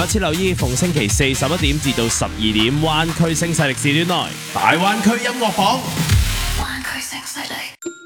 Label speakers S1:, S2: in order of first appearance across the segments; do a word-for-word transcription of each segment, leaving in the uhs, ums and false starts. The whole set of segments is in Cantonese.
S1: 切留意逢星期四十一點至到十二點，灣區聲勢力時段內大灣區音樂榜。
S2: 灣區聲勢力。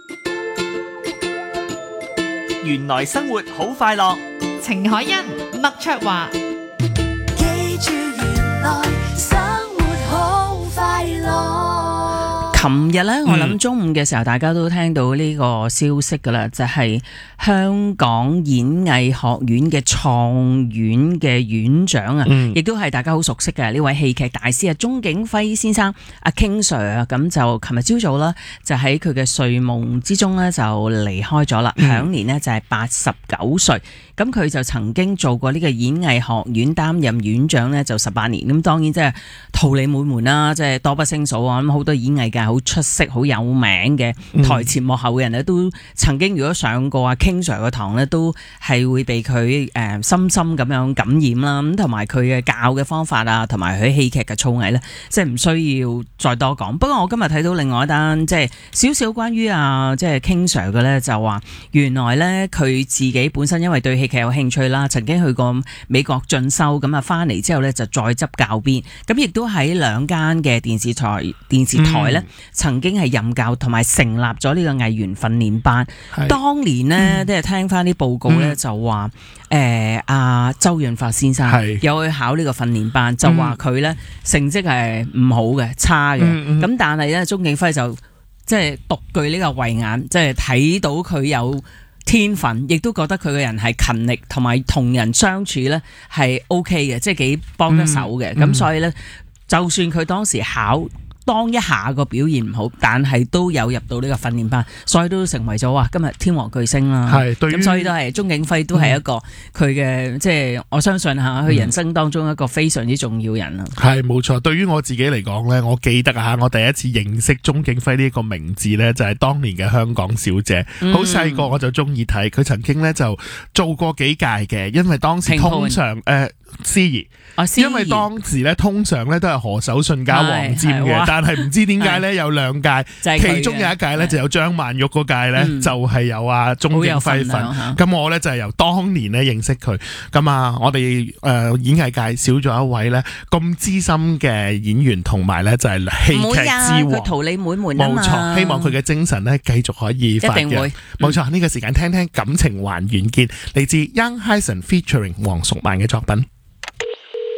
S3: 原來生活好快樂，
S4: 程海欣、麥卓華。
S2: 記住原來生活好快樂。
S5: 琴日咧，我諗中午嘅時候，大家都聽到呢個消息噶啦，就係、是、香港演藝學院嘅創院嘅院長啊，亦都係大家好熟悉嘅呢位戲劇大師啊，鍾景輝先生阿 King Sir 啊，咁就琴日朝早啦，就喺佢嘅睡夢之中咧就離開咗啦，享年呢就係八十九歲。咁佢就曾經做過呢個演藝學院擔任院長呢，就十八年。咁當然即係桃李滿門啦，即係多不勝數啊！咁好多演藝界好出色、好有名嘅台前幕後嘅人呢，都曾經如果上過阿 King Sir 嘅堂呢，都係會被佢誒深深咁樣感染啦。咁同埋佢嘅教嘅方法啊，同埋佢戲劇嘅造詣呢，即係唔需要再多講。不過我今日睇到另外一單即係少少關於啊即係 King Sir 嘅呢，就話原來呢，佢自己本身因為對戲劇有興趣啦，曾經去過美國進修，咁啊翻嚟之後呢，就再執教鞭，咁亦都喺兩間嘅電視台電視台呢、嗯、曾經係任教，同埋成立咗呢個藝員訓練班。當年呢，即係、嗯、聽翻啲報告呢，嗯、就話誒阿周潤發先生有去考呢個訓練班，就話佢呢成績係唔好嘅，差嘅。咁、嗯嗯、但係呢，鍾景輝就即係獨具呢個慧眼，即係睇到佢有天分，亦都覺得佢個人係勤力，同埋同人相處呢係 OK 嘅，即係幾幫得手嘅。咁、嗯、所以呢，就算佢當時考當一下個表現唔好，但係都有入到呢個訓練班，所以都成為咗話今日天王巨星啦。係，咁所以都係鍾景輝都係一個佢嘅，即係我相信吓佢人生當中一個非常之重要人啦。係冇錯，對於我自己嚟講呢，我記得啊，我第一次認識鍾景輝呢個名字呢，就係當年嘅香港小姐。好細個我就中意睇，佢曾經呢就做過幾屆嘅，因為當時通常誒司儀。啊、因為當時咧通常咧都係何守信加黃霑嘅，但係唔知點解咧有兩屆，其中有一屆咧就有張曼玉嗰屆咧就係有阿鍾景輝份。咁我咧就係由當年咧認識佢。咁啊，我哋誒、呃、演藝界少咗一位咧咁資深嘅演員，同埋咧就係戲劇之王。佢桃李滿門啊嘛。冇錯，希望佢嘅精神咧繼續可以發揚。一定會。冇錯，呢、嗯這個時間聽聽感情還原見，嚟自 Young Hysan featuring 黃淑蔓嘅作品。